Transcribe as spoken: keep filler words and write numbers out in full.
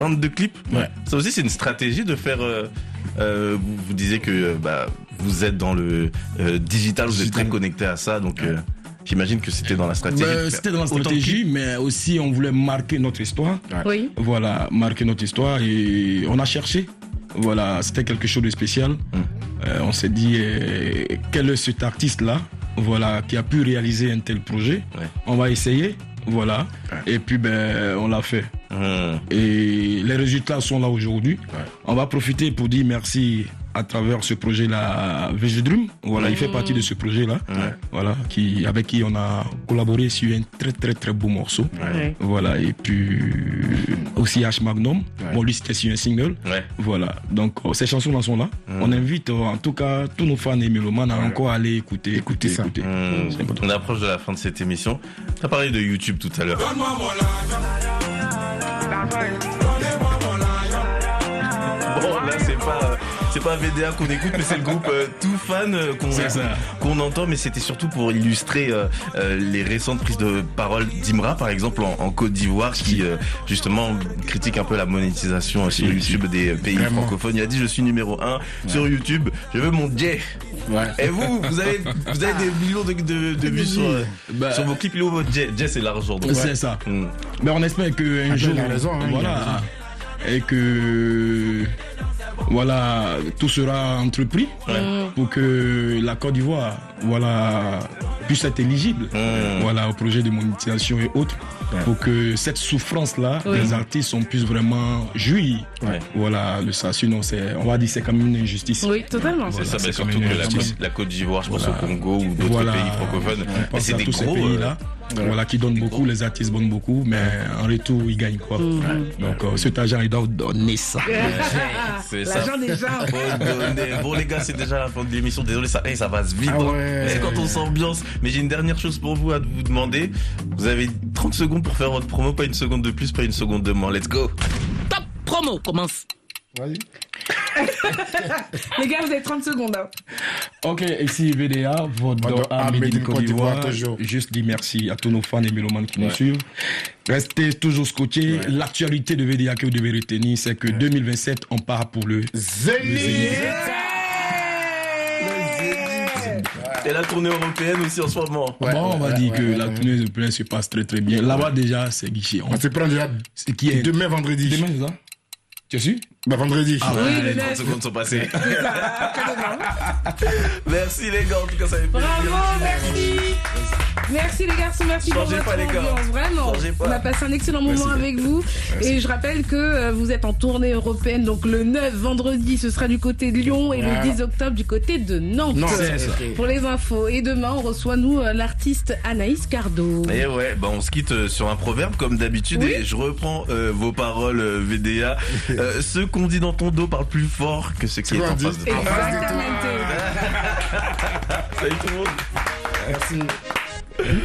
vingt-deux clips. Ouais. Ça aussi, c'est une stratégie de faire. Euh, euh, vous, vous disiez que euh, bah, vous êtes dans le euh, digital, vous êtes très connecté à ça, donc. Euh, J'imagine que c'était dans la stratégie. Bah, c'était dans la stratégie, mais aussi on voulait marquer notre histoire. Ouais. Oui. Voilà, marquer notre histoire et on a cherché. Voilà, c'était quelque chose de spécial. Mmh. Euh, on s'est dit, euh, quel est cet artiste-là, voilà, qui a pu réaliser un tel projet. Ouais. On va essayer, voilà. Ouais. Et puis, ben, on l'a fait. Mmh. Et les résultats sont là aujourd'hui. Ouais. On va profiter pour dire merci à travers ce projet-là, V G Drum. Voilà, mmh. il fait partie de ce projet-là. Ouais. Voilà, qui, avec qui on a collaboré sur un très très très beau morceau. Ouais. Voilà, et puis aussi H Magnum. Ouais. Bon, lui c'était sur un single. Ouais. Voilà, donc ces chansons-là sont là. Mmh. On invite en tout cas tous nos fans et mélomanes à ouais. encore aller écouter, écouter, ça. écouter. Mmh. On approche de la fin de cette émission. Tu as parlé de YouTube tout à l'heure. Bon, là c'est pas c'est pas V D A qu'on écoute, mais c'est le groupe euh, Too Fan euh, qu'on qu'on entend, mais c'était surtout pour illustrer euh, euh, les récentes prises de parole d'Imra, par exemple en, en Côte d'Ivoire, qui euh, justement critique un peu la monétisation sur YouTube des pays Vraiment. francophones. Il a dit je suis numéro un ouais. sur YouTube, je veux mon J. Ouais. Et vous, vous avez vous avez des millions de, de, de vues sur, bah, sur vos clips, il est où votre J? J c'est l'argent. Donc, c'est ouais. ça. Mm. Mais on espère qu'un jour, raison, hein, voilà. Et que voilà, tout sera entrepris ouais. pour que la Côte d'Ivoire voilà, puisse être éligible mmh. voilà, au projet de monétisation et autres, ouais. pour que cette souffrance-là, oui. les artistes, on puisse vraiment jouir ouais. voilà, de ça. Sinon, c'est, on va dire que c'est comme une injustice. Oui, totalement. Voilà, c'est ça, c'est surtout que la Côte, la Côte d'Ivoire, je pense voilà. au Congo ou d'autres voilà. pays francophones, ouais. c'est des tous gros, ces pays-là. Euh... Voilà. voilà, qui donnent beaucoup, les artistes donnent beaucoup, mais en retour, ils gagnent quoi. Mmh. Ouais. Donc, euh, cet argent, ils doivent donner ça. c'est L'argent des gens. Bon, les gars, c'est déjà la fin de l'émission. Désolé, ça, hey, ça passe vite. Ah ouais. C'est quand on s'ambiance. Mais j'ai une dernière chose pour vous à vous demander. Vous avez trente secondes pour faire votre promo, pas une seconde de plus, pas une seconde de moins. Let's go. Top promo, commence. Vas-y. Les gars, vous avez trente secondes. Hein. Ok, ici V D A, votre à Made in Côte d'Ivoire. Juste dire merci à tous nos fans et mélomanes qui ouais. nous suivent. Restez toujours scotchés. Ouais. L'actualité de V D A que vous devez retenir, c'est que ouais. deux mille vingt-sept, on part pour le Zénith. Et la tournée européenne aussi en ce moment. Ouais, bon, on va ouais, dire ouais, que ouais, la tournée ouais. européenne se passe très très bien. Là-bas déjà, c'est guichet. On se prend déjà. C'est qui est demain vendredi. Demain, c'est ça? Tu as su? Bah vendredi. Ah ouais, oui, les trente secondes sont passées. Merci les gars, en tout cas ça fait plaisir. Bravo, merci. Merci les garçons, merci Changez pour pas, votre les ambiance. Vraiment, on a passé un excellent moment merci. avec vous. Merci. Et je rappelle que euh, vous êtes en tournée européenne, donc le neuf vendredi, ce sera du côté de Lyon et voilà. le dix octobre du côté de Nantes. Non, c'est ça. Pour les infos. Et demain, on reçoit nous euh, l'artiste Anaïs Cardo. Et ouais, bah on se quitte euh, sur un proverbe comme d'habitude oui. et je reprends euh, vos paroles euh, V D A. Euh, ce qu'on dit dans ton dos parle plus fort que ce qui est, est en face de toi. Exactement. Salut tout le monde. Merci.